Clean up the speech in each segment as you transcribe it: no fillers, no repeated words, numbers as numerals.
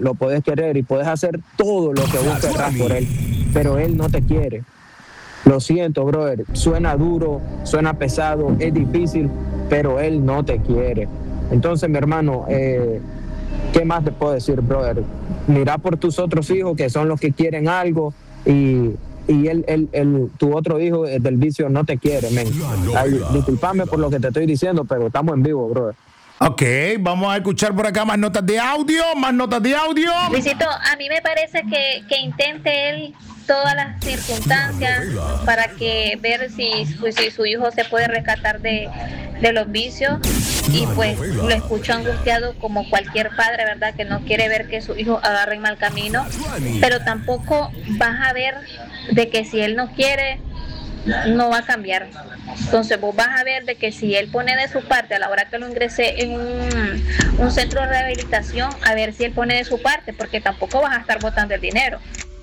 lo puedes querer y puedes hacer todo lo que vos querrás por él, pero él no te quiere. Lo siento, brother, suena duro, suena pesado, es difícil, pero él no te quiere. Entonces, mi hermano, ¿qué más te puedo decir, brother? Mira por tus otros hijos, que son los que quieren algo, y tu otro hijo del vicio no te quiere, men. Disculpame por lo que te estoy diciendo, pero estamos en vivo, brother. Ok, vamos a escuchar por acá más notas de audio. Luisito, a mí me parece que intente él todas las circunstancias para que ver si su hijo se puede rescatar de los vicios, y pues lo escucho angustiado como cualquier padre, ¿verdad? Que no quiere ver que su hijo agarre mal camino, pero tampoco vas a ver de que si él no quiere, no va a cambiar. Entonces vos vas a ver de que si él pone de su parte a la hora que lo ingrese en un centro de rehabilitación, a ver si él pone de su parte, porque tampoco vas a estar botando el dinero.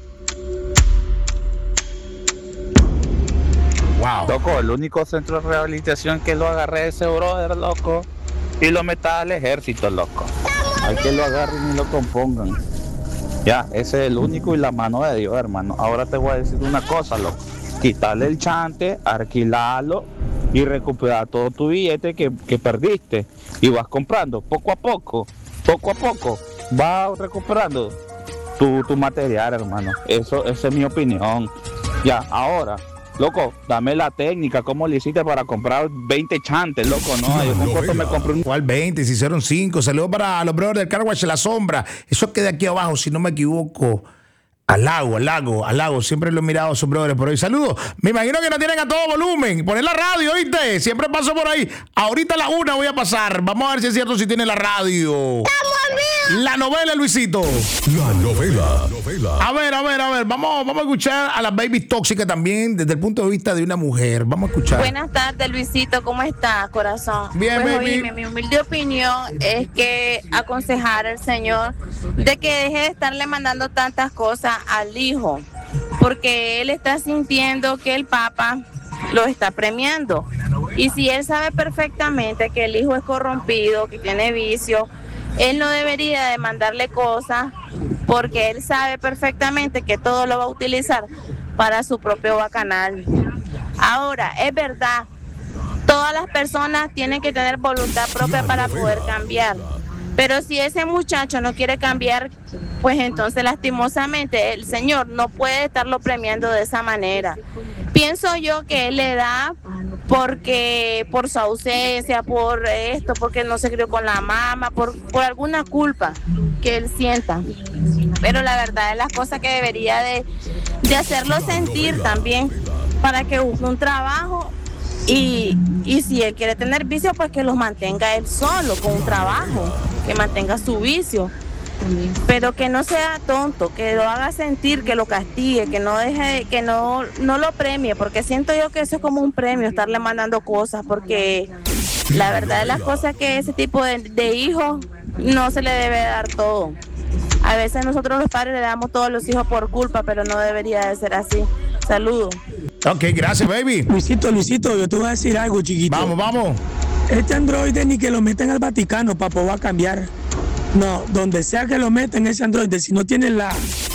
Wow. Loco, el único centro de rehabilitación que lo agarré ese brother, loco, y lo meta al ejército, loco. Hay que lo agarren y lo compongan. Ya, ese es el único y la mano de Dios, hermano. Ahora te voy a decir una cosa, loco. Quitarle el chante, alquilarlo y recuperar todo tu billete que perdiste. Y vas comprando poco a poco, vas recuperando tu material, hermano. Esa es mi opinión. Ya, ahora, loco, dame la técnica, ¿cómo le hiciste para comprar 20 chantes, loco? No, yo me compré un... ¿Cuál 20? Se hicieron 5. Saludos para los brothers del Car Wash La Sombra. Eso queda aquí abajo, si no me equivoco. Al lago. Siempre lo he mirado a sus brothers por ahí. Saludos. Me imagino que no tienen a todo volumen. Poner la radio, ¿viste? Siempre paso por ahí. Ahorita a la 1 voy a pasar. Vamos a ver si es cierto si tiene la radio. La novela, Luisito. La novela. A ver. Vamos a escuchar a las babies tóxicas también desde el punto de vista de una mujer. Vamos a escuchar. Buenas tardes, Luisito. ¿Cómo estás, corazón? Bien, pues, baby. Oíme, mi humilde opinión es que aconsejar al Señor de que deje de estarle mandando tantas cosas al hijo, porque él está sintiendo que el papá lo está premiando. Y si él sabe perfectamente que el hijo es corrompido, que tiene vicio, él no debería de mandarle cosas, porque él sabe perfectamente que todo lo va a utilizar para su propio bacanal. Ahora, es verdad, todas las personas tienen que tener voluntad propia para poder cambiar. Pero si ese muchacho no quiere cambiar, pues entonces lastimosamente el Señor no puede estarlo premiando de esa manera. Pienso yo que él le da porque por su ausencia, por esto, porque no se crió con la mamá, por alguna culpa que él sienta. Pero la verdad es las cosas que debería de hacerlo sentir también, para que busque un trabajo. Y si él quiere tener vicio, pues que los mantenga él solo con un trabajo, que mantenga su vicio, pero que no sea tonto, que lo haga sentir, que lo castigue, que no deje, que no lo premie, porque siento yo que eso es como un premio, estarle mandando cosas, porque la verdad es las cosas que ese tipo de hijos no se le debe dar todo. A veces nosotros los padres le damos todos los hijos por culpa, pero no debería de ser así. Saludos. Ok, gracias, baby. Luisito, yo te voy a decir algo, chiquito. Vamos. Este androide ni que lo metan al Vaticano, papo, va a cambiar. No, donde sea que lo metan ese androide, si no tiene la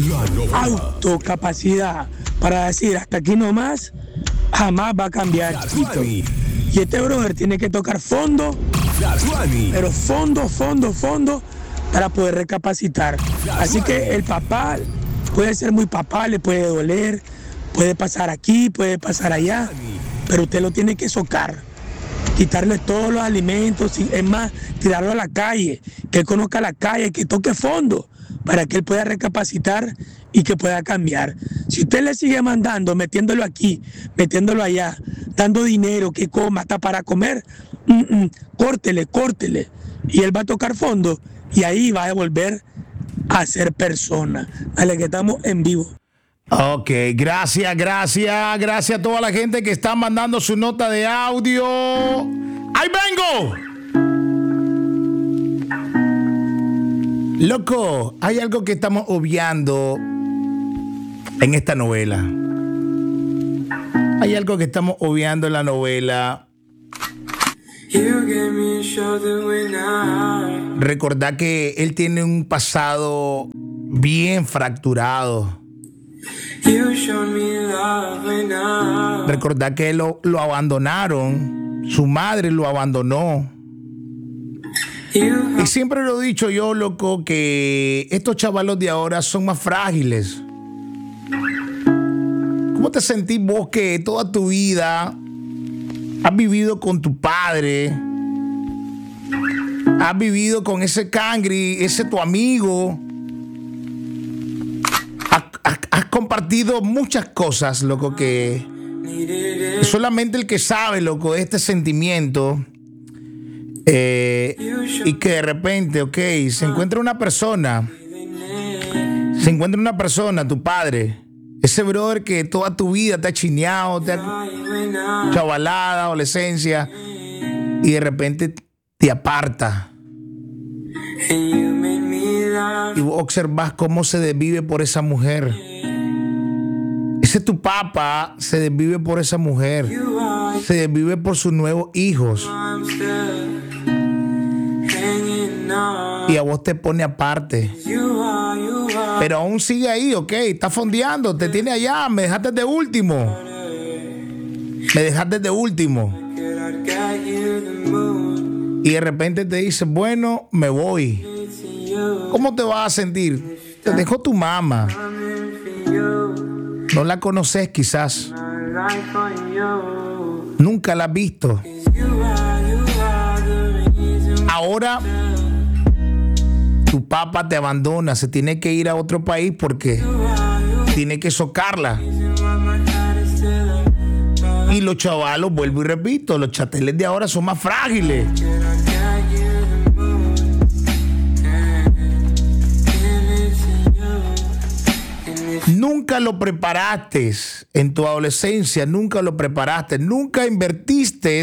autocapacidad para decir hasta aquí nomás, jamás va a cambiar, chiquito. Y este brother tiene que tocar fondo, pero fondo, para poder recapacitar. Así que el papá puede ser muy papá, le puede doler, puede pasar aquí, puede pasar allá, pero usted lo tiene que socar, quitarle todos los alimentos, es más, tirarlo a la calle, que él conozca la calle, que toque fondo, para que él pueda recapacitar y que pueda cambiar. Si usted le sigue mandando, metiéndolo aquí, metiéndolo allá, dando dinero, que coma, hasta para comer, córtele, y él va a tocar fondo, y ahí va a volver a ser persona. Dale, que estamos en vivo. Ok, gracias a toda la gente que está mandando su nota de audio. ¡Ahí vengo! Loco, hay algo que estamos obviando en esta novela. Hay algo que estamos obviando en la novela. Recordá que él tiene un pasado bien fracturado. Recordá que lo abandonaron, su madre lo abandonó. Y siempre lo he dicho yo, loco, que estos chavalos de ahora son más frágiles. ¿Cómo te sentís vos que toda tu vida has vivido con tu padre? Has vivido con ese cangri, ese tu amigo. Has compartido muchas cosas, loco, que solamente el que sabe, loco, de este sentimiento. Y que de repente, se encuentra una persona, tu padre, ese brother que toda tu vida te ha chineado, te ha chavalada, adolescencia, y de repente te aparta. Y vos observás cómo se desvive por esa mujer. Ese tu papá se desvive por esa mujer, se desvive por sus nuevos hijos. Y a vos te pone aparte. Pero aún sigue ahí, está fondeando, te tiene allá, me dejaste de último. Y de repente te dice, bueno, me voy. ¿Cómo te vas a sentir? Te dejó tu mamá. No la conoces quizás. Nunca la has visto. Ahora tu papá te abandona, se tiene que ir a otro país porque tiene que socarla. Y los chavalos, vuelvo y repito, los chateles de ahora son más frágiles. Nunca lo preparaste en tu adolescencia, nunca lo preparaste, nunca invertiste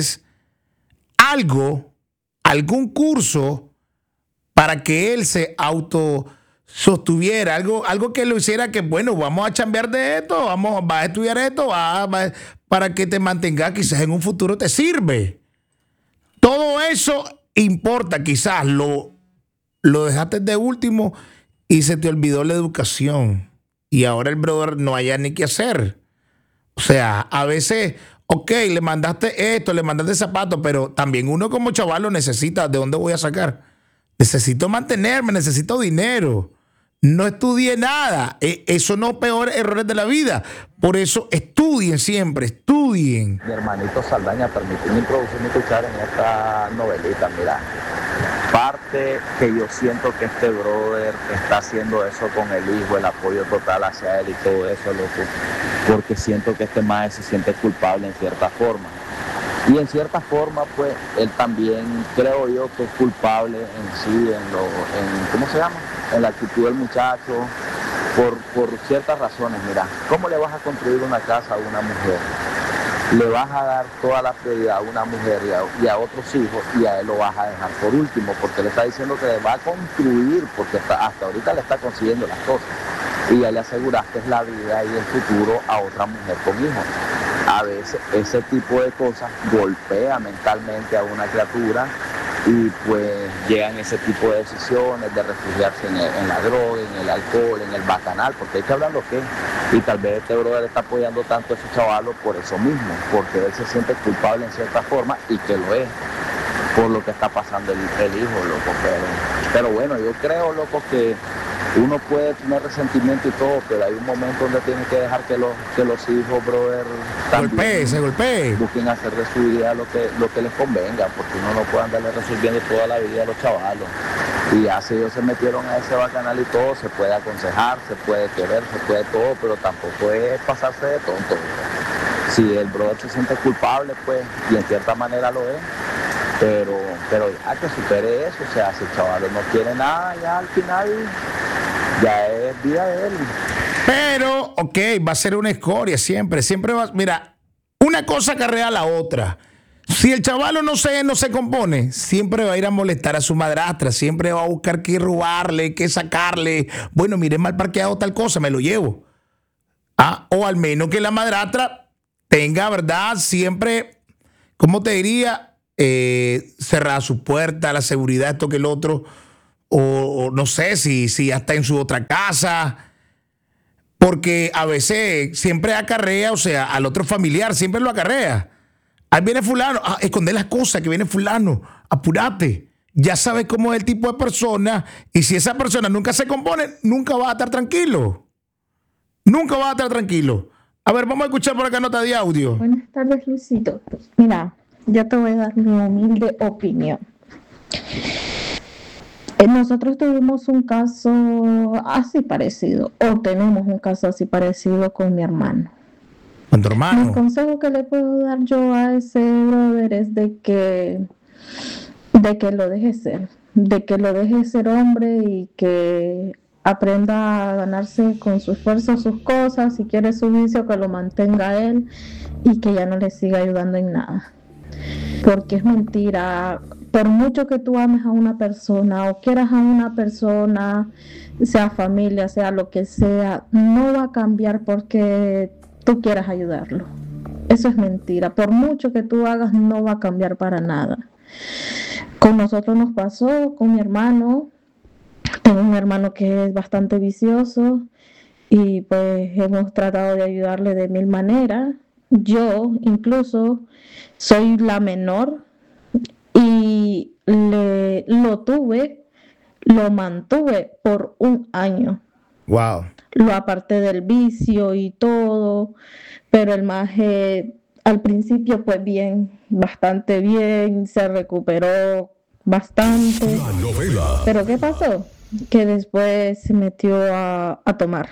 algún curso para que él se autosostuviera, algo que lo hiciera que, bueno, vamos a chambear de esto, vas a estudiar esto, para que te mantengas, quizás en un futuro te sirve. Todo eso importa, quizás lo dejaste de último y se te olvidó la educación. Y ahora el brother no haya ni qué hacer. O sea, a veces, le mandaste esto, le mandaste zapatos, pero también uno como chaval lo necesita. ¿De dónde voy a sacar? Necesito mantenerme, necesito dinero. No estudié nada. Eso no es peores errores de la vida. Por eso estudien siempre, estudien. Mi hermanito Saldaña, permíteme introducir mi cuchara en esta novelita. Mira, parte que yo siento que este brother está haciendo eso con el hijo, el apoyo total hacia él y todo eso, loco, porque siento que este mae se siente culpable en cierta forma. Y en cierta forma, pues, él también, creo yo, que es culpable en sí, ¿cómo se llama? En la actitud del muchacho, por ciertas razones. Mira, ¿cómo le vas a construir una casa a una mujer? Le vas a dar toda la prioridad a una mujer y a otros hijos, y a él lo vas a dejar por último, porque le está diciendo que le va a construir, porque hasta ahorita le está consiguiendo las cosas. Y ya le aseguraste la vida y el futuro a otra mujer con hijos. A veces ese tipo de cosas golpea mentalmente a una criatura y pues llegan ese tipo de decisiones de refugiarse en la droga, en el alcohol, en el bacanal, porque hay que hablar lo que es. Y tal vez este brother está apoyando tanto a ese chavalo por eso mismo, porque él se siente culpable en cierta forma y que lo es por lo que está pasando el hijo, loco. Pero bueno, yo creo, loco, que uno puede tener resentimiento y todo, pero hay un momento donde tiene que dejar que los hijos, brother, se golpeen, busquen hacer de su vida lo que les convenga, porque uno no puede andarle resolviendo toda la vida a los chavalos. Y ya si ellos se metieron a ese bacanal y todo, se puede aconsejar, se puede querer, se puede todo, pero tampoco es pasarse de tonto. Si el brother se siente culpable, pues, y en cierta manera lo es, pero ya que supere eso. O sea, si el chaval no quiere nada, ya al final ya es vida de él. Pero, va a ser una escoria siempre va. Mira, una cosa acarrea a la otra. Si el chavalo no se compone, siempre va a ir a molestar a su madrastra, siempre va a buscar que robarle, que sacarle. Bueno, mire, mal parqueado tal cosa, me lo llevo. O al menos que la madrastra tenga, ¿verdad? Siempre, ¿cómo te diría? cerrada su puerta, la seguridad, esto que el otro, o no sé si ya está en su otra casa, porque a veces siempre acarrea, o sea, al otro familiar siempre lo acarrea. Ahí viene fulano, esconder las cosas, que viene fulano, apúrate. Ya sabes cómo es el tipo de persona, y si esa persona nunca se compone, nunca va a estar tranquilo. Nunca va a estar tranquilo. A ver, vamos a escuchar por acá nota de audio. Buenas tardes, Luisito. Mira, yo te voy a dar mi humilde opinión. Nosotros tuvimos un caso así parecido, o tenemos un caso así parecido con mi hermano. ¿Con tu hermano? El consejo que le puedo dar yo a ese brother es de que lo deje ser, hombre, y que aprenda a ganarse con su esfuerzo sus cosas. Si quiere su vicio, que lo mantenga él y que ya no le siga ayudando en nada. Porque es mentira. Por mucho que tú ames a una persona o quieras a una persona, sea familia, sea lo que sea, no va a cambiar porque tú quieras ayudarlo. Eso es mentira. Por mucho que tú hagas, no va a cambiar para nada. Con nosotros nos pasó, con mi hermano. Tengo un hermano que es bastante vicioso y pues hemos tratado de ayudarle de mil maneras. Yo incluso soy la menor y lo mantuve por un año. Wow. Lo aparté del vicio y todo, pero el maje al principio pues bien, bastante bien, se recuperó bastante. Pero ¿qué pasó? Que después se metió a tomar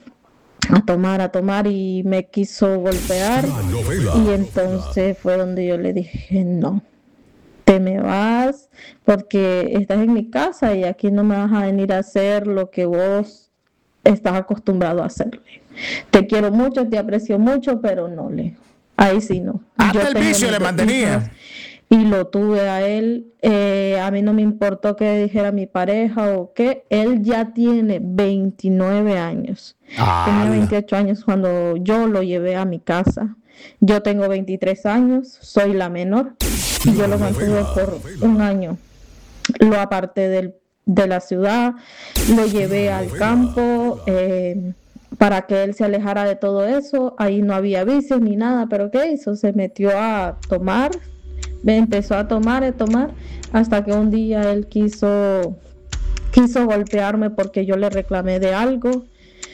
y me quiso golpear, y entonces fue donde yo le dije: no, te me vas porque estás en mi casa y aquí no me vas a venir a hacer lo que vos estás acostumbrado a hacerle. Te quiero mucho, te aprecio mucho, pero no, ahí sí no. Hasta el vicio le mantenía. Y lo tuve a él. A mí no me importó que dijera mi pareja o qué. Él ya tiene 29 años. Tenía 28 años cuando yo lo llevé a mi casa. Yo tengo 23 años, soy la menor, y yo lo mantuve por un año. Lo aparté de la ciudad, lo llevé al campo para que él se alejara de todo eso. Ahí no había vicios ni nada, pero ¿qué hizo? Se metió a tomar. Empezó a tomar, hasta que un día él quiso golpearme porque yo le reclamé de algo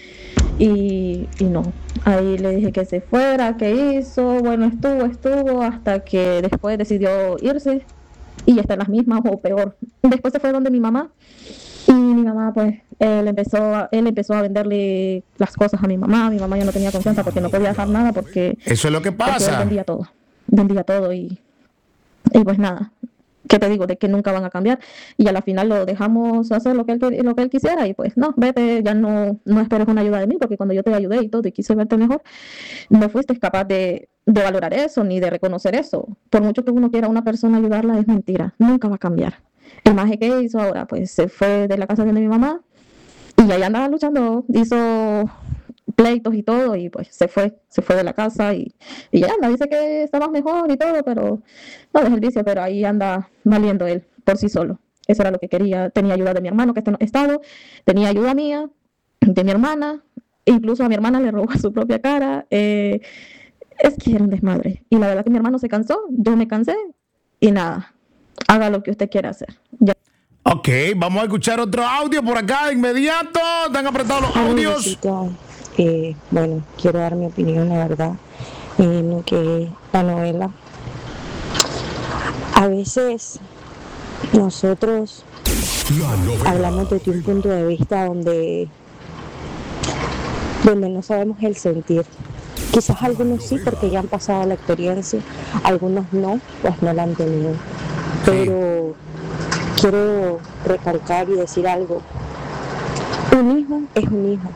y no. Ahí le dije que se fuera, que hizo, bueno, estuvo hasta que después decidió irse y está en las mismas o peor. Después se fue donde mi mamá y mi mamá pues él empezó a venderle las cosas a mi mamá ya no tenía confianza porque no podía dejar nada porque eso es lo que pasa. Él vendía todo y pues nada, ¿qué te digo? De que nunca van a cambiar, y a la final lo dejamos hacer lo que él quisiera, y pues no, vete, ya no esperes una ayuda de mí, porque cuando yo te ayudé y todo y quise verte mejor, no fuiste capaz de valorar eso, ni de reconocer eso. Por mucho que uno quiera a una persona ayudarla, es mentira, nunca va a cambiar. El maje que hizo ahora, pues se fue de la casa de mi mamá, y ahí andaba luchando, hizo pleitos y todo, y pues se fue de la casa y ya anda, dice que está más mejor y todo, pero no deja el vicio, pero ahí anda valiendo él por sí solo. Eso era lo que quería. Tenía ayuda de mi hermano que está en estado, tenía ayuda mía, de mi hermana, incluso a mi hermana le robó su propia cara. Es que era un desmadre, y la verdad que mi hermano se cansó, yo me cansé, y nada, haga lo que usted quiera hacer. Ya. Ok, vamos a escuchar otro audio por acá de inmediato. Están apretados los audios. Bueno, quiero dar mi opinión, la verdad, en lo que la novela. A veces nosotros hablamos desde un punto de vista donde no sabemos el sentir. Quizás algunos sí, porque ya han pasado la experiencia, algunos no, pues no la han tenido. Pero quiero recalcar y decir algo. Un hijo es un hijo.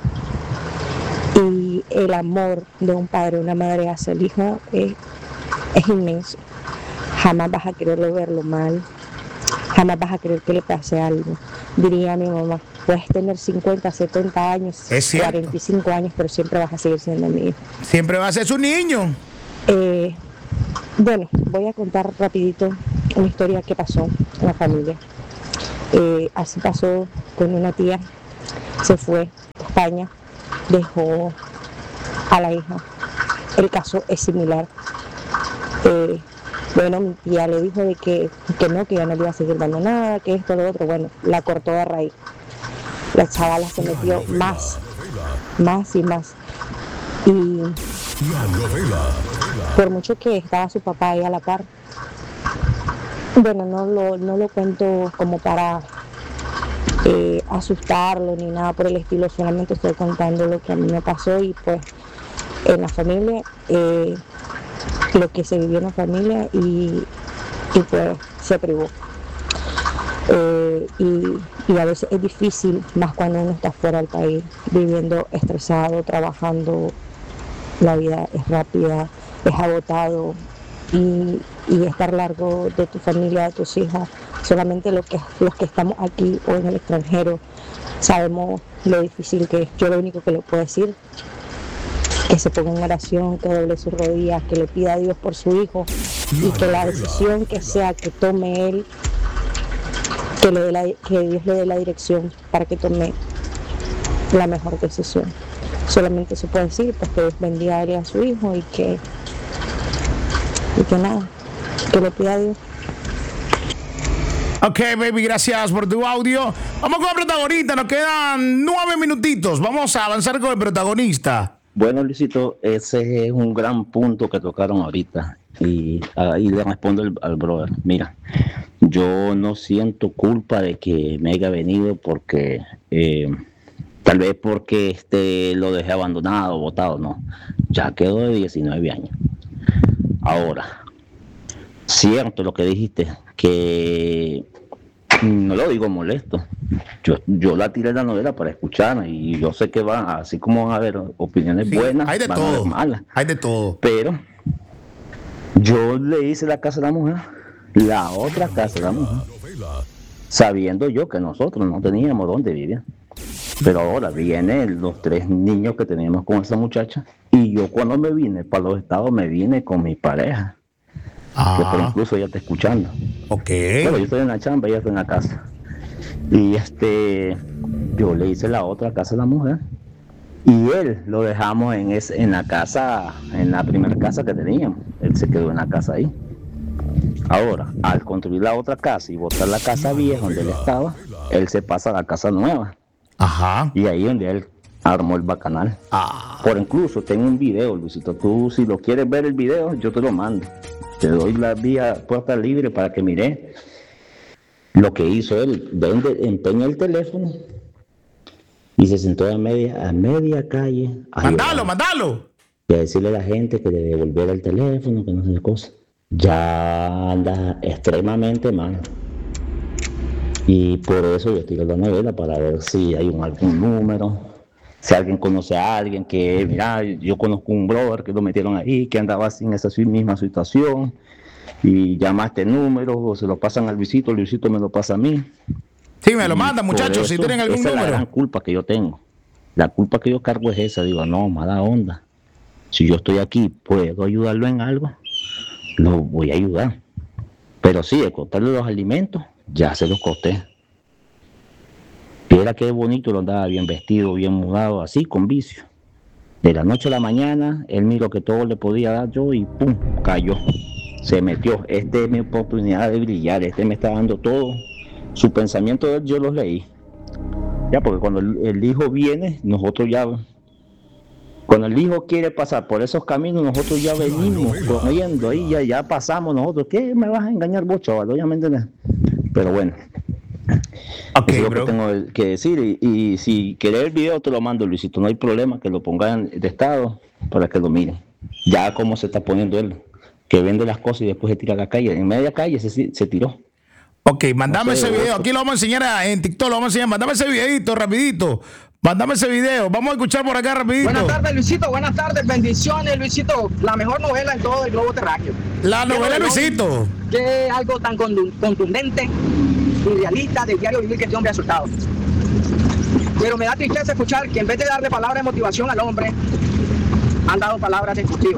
Y el amor de un padre o una madre hacia el hijo es inmenso. Jamás vas a quererlo verlo mal, jamás vas a querer que le pase algo. Diría mi mamá, puedes tener 50, 70 años, 45 años, pero siempre vas a seguir siendo mi hijo. Siempre vas a ser su niño. Bueno, voy a contar rapidito una historia que pasó en la familia. Así pasó con una tía, se fue a España, dejó a la hija. El caso es similar. Bueno, mi tía le dijo de que no, que ya no le iba a seguir dando nada, que esto, lo otro. Bueno, la cortó de raíz. La chavala se metió más y más. Y por mucho que estaba su papá ahí a la par, bueno, no lo cuento como para asustarlo ni nada por el estilo, solamente estoy contando lo que a mí me pasó y pues en la familia, lo que se vivió en la familia y pues se privó. Y a veces es difícil, más cuando uno está fuera del país, viviendo estresado, trabajando, la vida es rápida, es agotado y estar largo de tu familia, de tus hijas. Solamente los que estamos aquí o en el extranjero sabemos lo difícil que es. Yo lo único que le puedo decir que se ponga en oración, que doble sus rodillas, que le pida a Dios por su hijo y que la decisión que sea que tome él, que Dios le dé la dirección para que tome la mejor decisión. Solamente se puede decir pues que Dios bendiga a él y a su hijo y que nada, que le pida a Dios. Ok, baby, gracias por tu audio. Vamos con el protagonista, nos quedan 9 minutitos. Vamos a avanzar con el protagonista. Bueno, Luisito, ese es un gran punto que tocaron ahorita. Y ahí le respondo al brother. Mira, yo no siento culpa de que me haya venido porque tal vez porque lo dejé abandonado, botado, no. Ya quedó de 19 años. Ahora, cierto lo que dijiste, que no lo digo molesto. Yo la tiré la novela para escuchar y yo sé que van, así como van a haber opiniones buenas, hay de van todo, a haber malas. Hay de todo. Pero yo le hice la casa de la mujer, la otra casa de la mujer, sabiendo yo que nosotros no teníamos dónde vivir. Pero ahora vienen los 3 niños que teníamos con esa muchacha y yo cuando me vine para los Estados me vine con mi pareja. Que por incluso ella está escuchando. Ok. Bueno, yo estoy en la chamba, ella está en la casa. Y yo le hice la otra casa a la mujer. Y él lo dejamos en la casa, en la primera casa que teníamos. Él se quedó en la casa ahí. Ahora, al construir la otra casa y botar la casa vieja donde él estaba, él se pasa a la casa nueva. Ajá. Y ahí donde él armó el bacanal. Por incluso tengo un video, Luisito. Tú, si lo quieres ver el video, yo te lo mando. Te doy la vía puerta libre para que mire lo que hizo él. Empeña el teléfono y se sentó a media calle. Mándalo. Y a decirle a la gente que le devolviera el teléfono, que no sé qué cosa. Ya anda extremadamente mal. Y por eso yo tiro la novela para ver si hay algún número, si alguien conoce a alguien que, mira, yo conozco un brother que lo metieron ahí, que andaba así en esa misma situación, y llama a este número, o se lo pasan al Luisito, el Luisito me lo pasa a mí. Sí, me lo mandan, muchachos, si tienen algún número. Esa es la gran culpa que yo tengo. La culpa que yo cargo es esa. Digo, no, mala onda. Si yo estoy aquí, puedo ayudarlo en algo, lo voy a ayudar. Pero sí, de cortarle los alimentos, ya se los corté. Era que bonito, lo andaba bien vestido, bien mudado, así, con vicio. De la noche a la mañana, él miró que todo le podía dar yo y ¡pum! Cayó. Se metió. Es mi oportunidad de brillar. Me está dando todo. Su pensamiento de él, yo los leí. Ya, porque cuando el hijo viene, nosotros ya... Cuando el hijo quiere pasar por esos caminos, nosotros ya venimos corriendo ahí, ya pasamos nosotros. ¿Qué me vas a engañar vos, chaval? Obviamente no. Pero bueno. Okay, es lo que tengo que decir. Y si querés el video, te lo mando, Luisito. No hay problema que lo pongan de estado para que lo miren. Ya cómo se está poniendo él. Que vende las cosas y después se tira a la calle. En media calle se tiró. Ok, mandame ese video. Aquí lo vamos a enseñar en TikTok. Lo vamos a enseñar. Mándame ese videito rapidito. Mándame ese video. Vamos a escuchar por acá rapidito. Buenas tardes, Luisito. Buenas tardes. Bendiciones, Luisito. La mejor novela en todo el globo terráqueo. La novela de Luisito. Que algo tan contundente y realista del diario vivir que este hombre ha soltado. Pero me da tristeza escuchar que en vez de darle palabras de motivación al hombre, han dado palabras destructivas.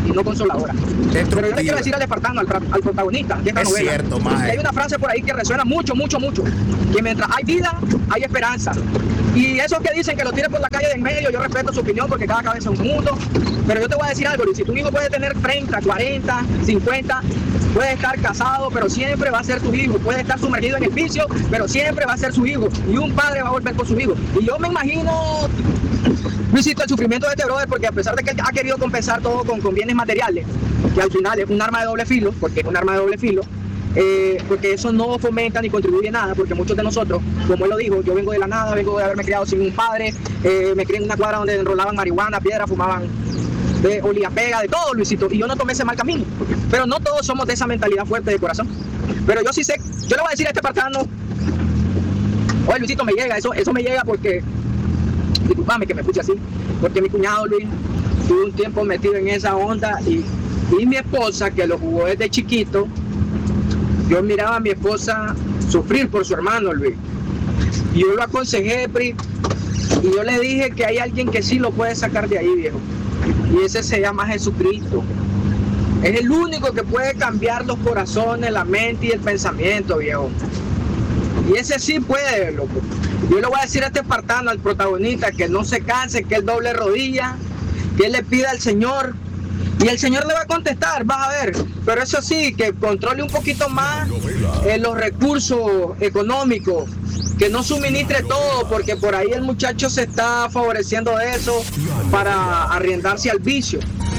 y no consoladora. Pero yo le quiero decir al espartano, al protagonista de esta novela, cierto, que hay una frase por ahí que resuena mucho, que mientras hay vida, hay esperanza. Y esos que dicen que lo tienen por la calle de en medio, yo respeto su opinión porque cada cabeza es un mundo, pero yo te voy a decir algo, Luis, si tu hijo puede tener 30, 40, 50, puede estar casado, pero siempre va a ser tu hijo, puede estar sumergido en el vicio, pero siempre va a ser su hijo, y un padre va a volver por su hijo. Y yo me imagino, Luisito, el sufrimiento de este brother, porque a pesar de que él ha querido compensar todo con bienes materiales, que al final es un arma de doble filo, porque es un arma de doble filo, porque eso no fomenta ni contribuye nada, porque muchos de nosotros, como él lo dijo, yo vengo de la nada, vengo de haberme criado sin un padre, me crié en una cuadra donde enrolaban marihuana, piedra, fumaban, olía pega, de todo, Luisito, y yo no tomé ese mal camino, pero no todos somos de esa mentalidad fuerte de corazón, pero yo sí sé, yo le voy a decir a este espartano, oye Luisito, me llega, eso me llega porque, disculpame que me escuche así, porque mi cuñado Luis tuvo un tiempo metido en esa onda y mi esposa, que lo jugó desde chiquito, yo miraba a mi esposa sufrir por su hermano Luis. Y yo lo aconsejé, Pri, y yo le dije que hay alguien que sí lo puede sacar de ahí, viejo. Y ese se llama Jesucristo. Es el único que puede cambiar los corazones, la mente y el pensamiento, viejo. Y ese sí puede, loco. Yo le voy a decir a este espartano, al protagonista, que no se canse, que él doble rodilla, que él le pida al Señor. Y el Señor le va a contestar, vas a ver. Pero eso sí, que controle un poquito más los recursos económicos, que no suministre todo, porque por ahí el muchacho se está favoreciendo de eso para arriendarse al vicio.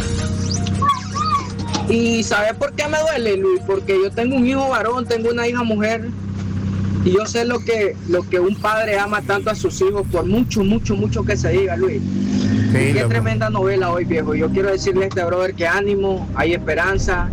Y ¿sabes por qué me duele, Luis? Porque yo tengo un hijo varón, tengo una hija mujer, y yo sé lo que un padre ama tanto a sus hijos, por mucho que se diga, Luis. Sí, qué tremenda novela hoy, viejo. Yo quiero decirle a este brother que ánimo, hay esperanza.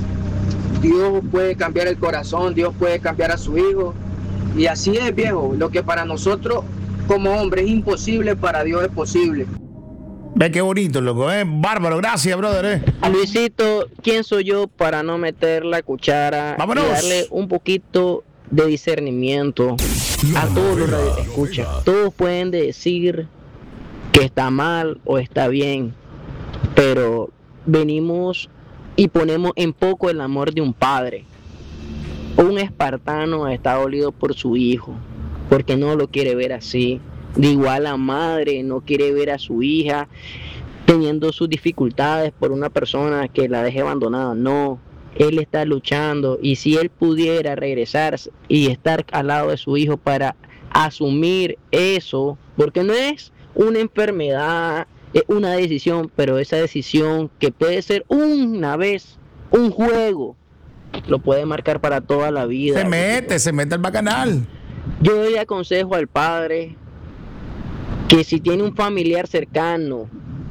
Dios puede cambiar el corazón, Dios puede cambiar a su hijo. Y así es, viejo. Lo que para nosotros como hombres es imposible, para Dios es posible. Ve qué bonito, loco, bárbaro, gracias, brother. Luisito, ¿quién soy yo para no meter la cuchara? ¡Vámonos! Y darle un poquito de discernimiento a todos los radioescuchas? Todos pueden decir que está mal o está bien, pero venimos y ponemos en poco el amor de un padre. Un espartano está dolido por su hijo, porque no lo quiere ver así. De igual la madre no quiere ver a su hija teniendo sus dificultades por una persona que la deje abandonada. No, él está luchando, y si él pudiera regresar y estar al lado de su hijo para asumir eso, porque no es una enfermedad, es una decisión, pero esa decisión que puede ser una vez, un juego, lo puede marcar para toda la vida. Se mete al bacanal. Yo le aconsejo al padre que si tiene un familiar cercano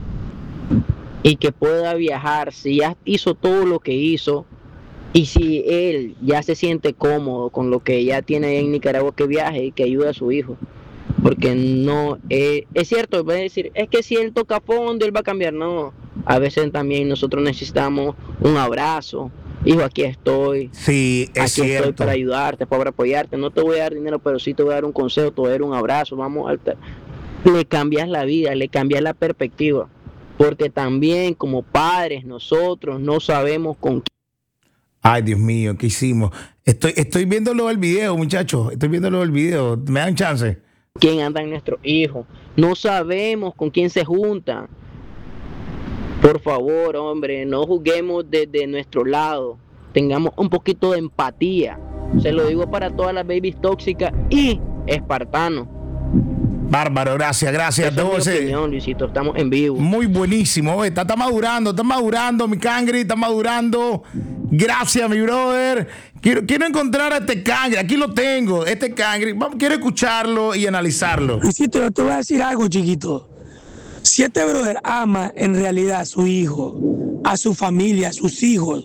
y que pueda viajar, si ya hizo todo lo que hizo, y si él ya se siente cómodo con lo que ya tiene en Nicaragua, que viaje y que ayude a su hijo. Porque no, es cierto, voy a decir, es que si él toca fondo, él va a cambiar. No, a veces también nosotros necesitamos un abrazo. Hijo, aquí estoy. Sí, es aquí cierto. Estoy para ayudarte, para apoyarte. No te voy a dar dinero, pero sí te voy a dar un consejo, te voy a dar un abrazo. Le cambias la vida, le cambias la perspectiva. Porque también como padres nosotros no sabemos con quién. Ay, Dios mío, ¿qué hicimos? Estoy viéndolo el video, muchachos. Estoy viéndolo el video. ¿Me dan chance? ¿Quién anda en nuestros hijos? No sabemos con quién se juntan. Por favor, hombre, no juzguemos desde nuestro lado. Tengamos un poquito de empatía. Se lo digo para todas las babies tóxicas y espartanos. Bárbaro, gracias. Esa es mi opinión, Luisito, estamos en vivo. Muy buenísimo, está madurando, mi cangre, está madurando. Gracias, mi brother. Quiero encontrar a este cangre, aquí lo tengo, este cangre. Quiero escucharlo y analizarlo. Luisito, yo te voy a decir algo, chiquito. Si este brother ama en realidad a su hijo, a su familia, a sus hijos,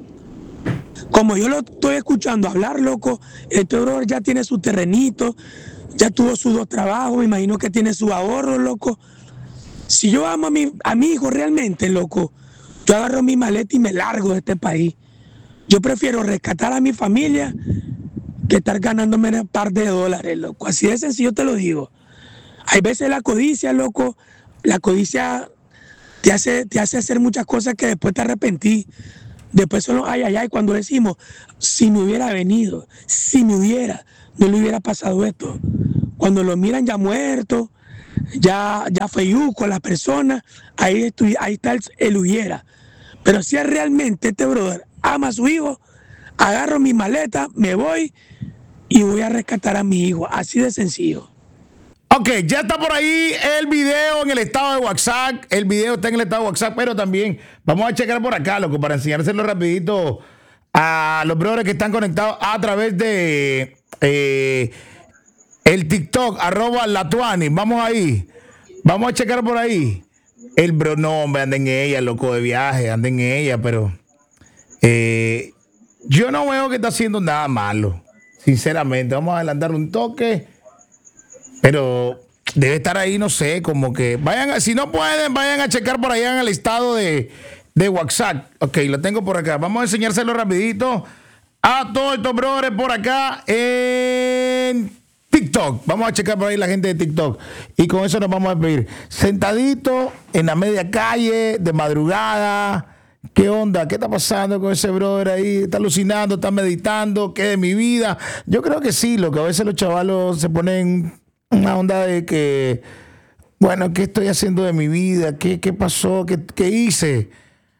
como yo lo estoy escuchando hablar, loco, este brother ya tiene su terrenito, ya tuvo sus 2 trabajos, me imagino que tiene su ahorro, loco. Si yo amo a mi hijo realmente, loco, yo agarro mi maleta y me largo de este país. Yo prefiero rescatar a mi familia que estar ganándome un par de dólares, loco. Así de sencillo te lo digo. Hay veces la codicia, loco, la codicia te hace hacer muchas cosas que después te arrepentí. Después son los ay, cuando decimos, si me hubiera venido, no le hubiera pasado esto. Cuando lo miran ya muerto, ya feyuco la persona, ahí está el hubiera. Pero si realmente este brother ama a su hijo, agarro mi maleta, me voy y voy a rescatar a mi hijo. Así de sencillo. Ok, ya está por ahí el video en el estado de WhatsApp. El video está en el estado de WhatsApp, pero también vamos a checar por acá, loco, para enseñárselo rapidito a los brothers que están conectados a través de el TikTok, @latuani. Vamos ahí. Vamos a checar por ahí. El bro, no, hombre, anda en ella, loco, de viaje, anda en ella, pero yo no veo que está haciendo nada malo, sinceramente. Vamos a adelantar un toque, pero debe estar ahí, no sé, como que vayan, si no pueden, vayan a checar por allá en el estado de WhatsApp. Ok, lo tengo por acá. Vamos a enseñárselo rapidito a todos estos brothers por acá en TikTok. Vamos a checar por ahí la gente de TikTok. Y con eso nos vamos a despedir. Sentadito en la media calle, de madrugada. ¿Qué onda? ¿Qué está pasando con ese brother ahí? ¿Está alucinando? ¿Está meditando? ¿Qué de mi vida? Yo creo que sí, lo que a veces los chavalos se ponen una onda de que, bueno, ¿qué estoy haciendo de mi vida? ¿Qué pasó? ¿Qué hice?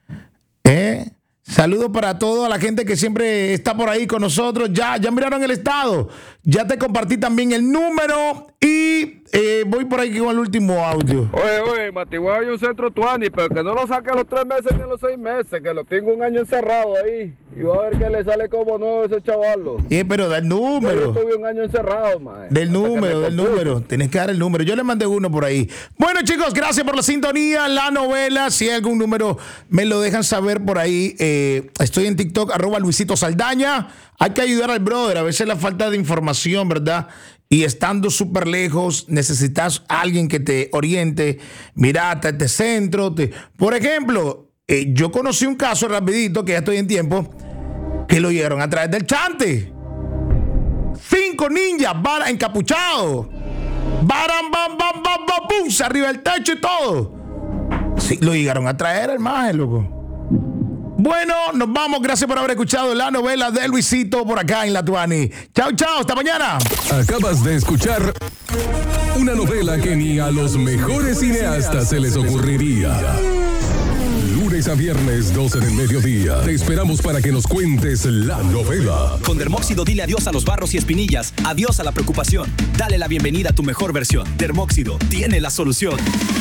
Saludos para toda la gente que siempre está por ahí con nosotros. Ya miraron el estado. Ya te compartí también el número y voy por ahí con el último audio. Oye, Matiguay hay un centro Tuani, pero que no lo saque a los 3 meses ni a los 6 meses, que lo tengo un año encerrado ahí. Y va a ver que le sale como nuevo ese chavalo. Pero del número. Yo estuve un año encerrado, man. Del número. Tienes que dar el número. Yo le mandé uno por ahí. Bueno, chicos, gracias por la sintonía. La novela, si hay algún número, me lo dejan saber por ahí. Estoy en TikTok, @Luisito Saldaña. Hay que ayudar al brother. A veces la falta de información, ¿verdad? Y estando súper lejos, necesitas a alguien que te oriente. Mira, hasta este centro. Por ejemplo, yo conocí un caso rapidito, que ya estoy en tiempo, que lo llegaron a través del chante. 5 ninjas, encapuchados. Baram, bam, bam, bam, bam, bum, arriba del techo y todo. Sí, lo llegaron a traer al maje, loco. Bueno, nos vamos. Gracias por haber escuchado la novela de Luisito por acá en La Tuani. Chao, hasta mañana. Acabas de escuchar una novela que ni a los mejores cineastas se les ocurriría. Lunes a viernes, 12 del mediodía. Te esperamos para que nos cuentes la novela. Con Dermóxido dile adiós a los barros y espinillas, adiós a la preocupación. Dale la bienvenida a tu mejor versión. Dermóxido tiene la solución.